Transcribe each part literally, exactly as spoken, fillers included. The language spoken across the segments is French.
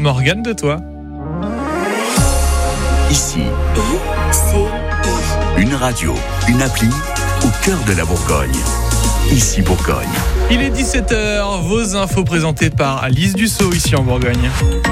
Morgane de toi. Ici, I C I. une radio, une appli au cœur de la Bourgogne. Ici Bourgogne. Il est dix-sept heures, vos infos présentées par Alice Dussault ici en Bourgogne.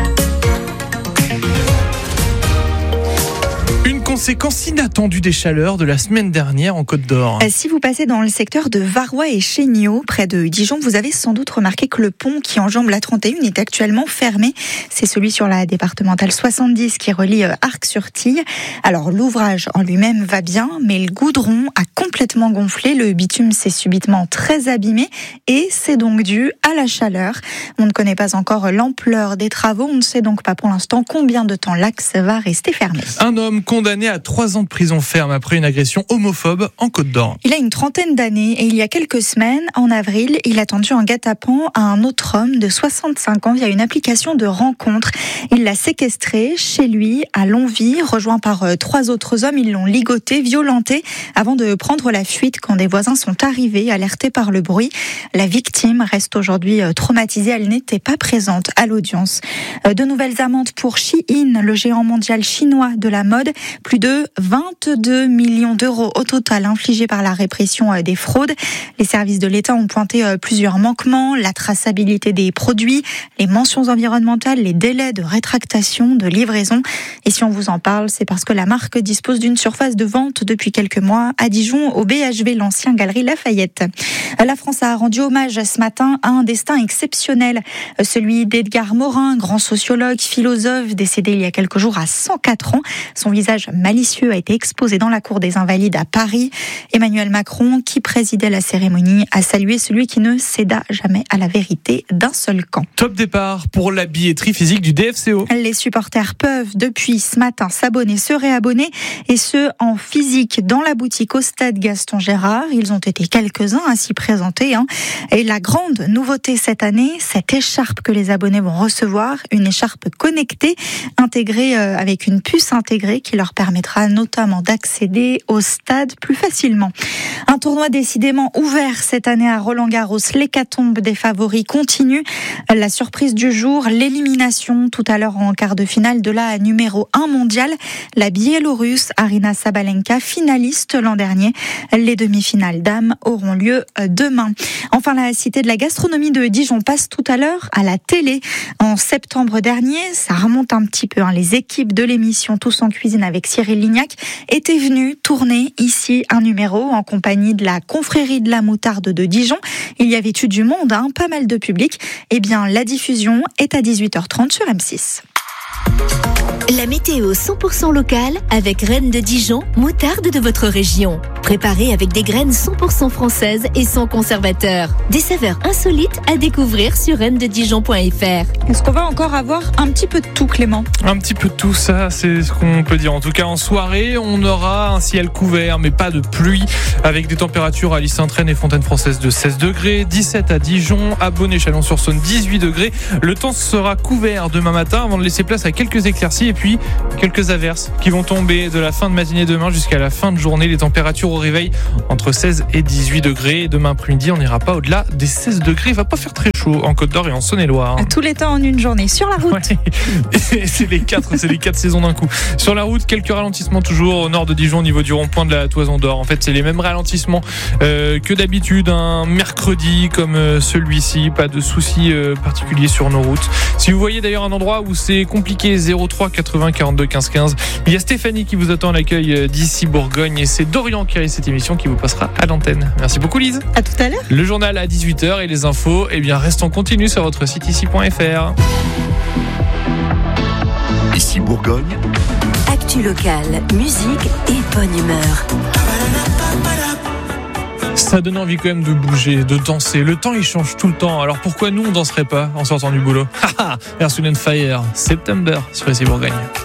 Une conséquence inattendue des chaleurs de la semaine dernière en Côte d'Or. Si vous passez dans le secteur de Varois et Chéniaux, près de Dijon, vous avez sans doute remarqué que le pont qui enjambe la trente et un est actuellement fermé. C'est celui sur la départementale soixante-dix qui relie Arc-sur-Tille. Alors l'ouvrage en lui-même va bien, mais le goudron a complètement gonflé. Le bitume s'est subitement très abîmé et c'est donc dû à la chaleur. On ne connaît pas encore l'ampleur des travaux. On ne sait donc pas pour l'instant combien de temps l'axe va rester fermé. Un homme condamné à trois ans de prison ferme après une agression homophobe en Côte d'Or. Il a une trentaine d'années et il y a quelques semaines, en avril, il a tendu un guet-apens à un autre homme de soixante-cinq ans via une application de rencontre. Il l'a séquestré chez lui à Longwy, rejoint par trois autres hommes. Ils l'ont ligoté, violenté avant de prendre la fuite quand des voisins sont arrivés, alertés par le bruit. La victime reste aujourd'hui traumatisée. Elle n'était pas présente à l'audience. De nouvelles amendes pour Shein, le géant mondial chinois de la mode. Plus de vingt-deux millions d'euros au total infligés par la répression des fraudes. Les services de l'État ont pointé plusieurs manquements, la traçabilité des produits, les mentions environnementales, les délais de rétractation, de livraison. Et si on vous en parle, c'est parce que la marque dispose d'une surface de vente depuis quelques mois à Dijon, au B H V, l'ancien Galerie Lafayette. La France a rendu hommage ce matin à un destin exceptionnel, celui d'Edgar Morin, grand sociologue, philosophe, décédé il y a quelques jours à cent quatre ans. Son visage malicieux a été exposé dans la cour des Invalides à Paris. Emmanuel Macron, qui présidait la cérémonie, a salué celui qui ne céda jamais à la vérité d'un seul camp. Top départ pour la billetterie physique du D F C O. Les supporters peuvent depuis ce matin s'abonner, se réabonner, et ce en physique dans la boutique au stade Gaston Gérard. Ils ont été quelques-uns à s'y présenter. Hein. Et la grande nouveauté cette année, cette écharpe que les abonnés vont recevoir, une écharpe connectée, intégrée euh, avec une puce intégrée qui leur permettra notamment d'accéder au stade plus facilement. Un tournoi décidément ouvert cette année à Roland-Garros. L'hécatombe des favoris continue. La surprise du jour, l'élimination tout à l'heure en quart de finale de la numéro un mondiale, la Biélorusse Aryna Sabalenka, finaliste l'an dernier. Les demi-finales dames auront lieu demain. Enfin, la cité de la gastronomie de Dijon passe tout à l'heure à la télé. En septembre dernier, ça remonte un petit peu, hein, les équipes de l'émission Tous en cuisine avec Cyril Lignac étaient venues tourner ici un numéro en compagnie de la confrérie de la moutarde de Dijon. Il y avait eu du monde, hein, pas mal de public. Eh bien, la diffusion est à dix-huit heures trente sur M six. La météo cent pour cent locale avec Reine de Dijon, moutarde de votre région. Préparée avec des graines cent pour cent françaises et sans conservateur. Des saveurs insolites à découvrir sur reine de dijon point f r. Est-ce qu'on va encore avoir un petit peu de tout, Clément ? Un petit peu de tout, ça, c'est ce qu'on peut dire. En tout cas, en soirée, on aura un ciel couvert, mais pas de pluie, avec des températures à Lys-Saint-Traine et Fontaine-Française de seize degrés, dix-sept à Dijon, à Bonnet, Chalon-sur-Saône, dix-huit degrés. Le temps sera couvert demain matin avant de laisser place à quelques éclaircies et puis quelques averses qui vont tomber de la fin de matinée demain jusqu'à la fin de journée. Les températures au réveil entre seize et dix-huit degrés. Demain après-midi, on n'ira pas au-delà des seize degrés. Il va pas faire très chaud en Côte d'Or et en Saône-et-Loire. À tous les temps en une journée sur la route. Ouais. C'est les quatre, c'est les quatre saisons d'un coup. Sur la route, quelques ralentissements toujours au nord de Dijon au niveau du rond-point de la Toison d'Or. En fait, c'est les mêmes ralentissements euh, que d'habitude un mercredi comme euh, celui-ci. Pas de soucis euh, particuliers sur nos routes. Si vous voyez d'ailleurs un endroit où c'est compliqué, zéro trois quatre-vingts quarante-deux quinze quinze. Il y a Stéphanie qui vous attend à l'accueil d'ici Bourgogne et c'est Dorian qui a cette émission qui vous passera à l'antenne. Merci beaucoup Lise. À tout à l'heure. Le journal à dix-huit heures et les infos, eh bien restent en continu sur votre site ici point f r. Ici Bourgogne. Actu locale, musique et bonne humeur. Ça donne envie quand même de bouger, de danser. Le temps il change tout le temps. Alors pourquoi nous on danserait pas en sortant du boulot? Haha, Earth, Wind and Fire, September sur ici Bourgogne.